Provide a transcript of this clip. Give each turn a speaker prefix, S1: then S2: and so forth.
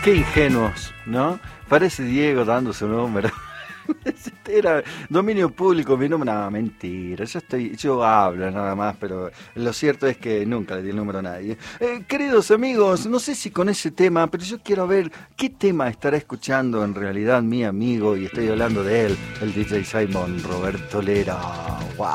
S1: Qué ingenuos, ¿no? Parece Diego dando su número. Era dominio público, mi número. No, mentira, yo hablo nada más, pero lo cierto es que nunca le di el número a nadie. Queridos amigos, no sé si con ese tema, pero yo quiero ver qué tema estará escuchando en realidad mi amigo, y estoy hablando de él, el DJ Simon Roberto Lera. ¡Wow!